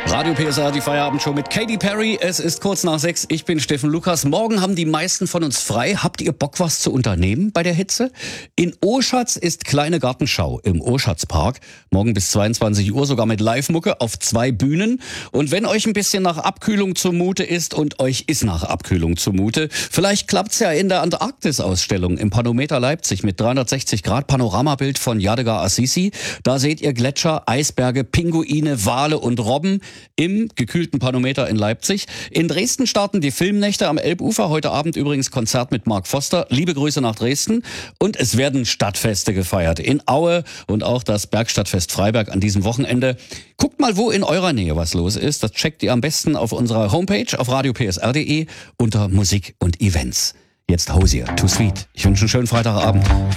Radio PSR, die Feierabendshow mit Katy Perry. Es ist kurz nach 6. Ich bin Steffen Lukas. Morgen haben die meisten von uns frei. Habt ihr Bock, was zu unternehmen bei der Hitze? In Oschatz ist kleine Gartenschau im Oschatzpark. Morgen bis 22 Uhr sogar mit Live-Mucke auf 2 Bühnen. Und wenn euch ein bisschen nach Abkühlung zumute ist, und euch ist nach Abkühlung zumute, vielleicht klappt's ja in der Antarktis-Ausstellung im Panometer Leipzig mit 360-Grad-Panoramabild von Yadigar Assisi. Da seht ihr Gletscher, Eisberge, Pinguine, Wale und Robben im gekühlten Panometer in Leipzig. In Dresden starten die Filmnächte am Elbufer. Heute Abend übrigens Konzert mit Mark Foster. Liebe Grüße nach Dresden. Und es werden Stadtfeste gefeiert in Aue und auch das Bergstadtfest Freiberg an diesem Wochenende. Guckt mal, wo in eurer Nähe was los ist. Das checkt ihr am besten auf unserer Homepage auf radiopsr.de unter Musik und Events. Jetzt Hosier, Too Sweet. Ich wünsche einen schönen Freitagabend.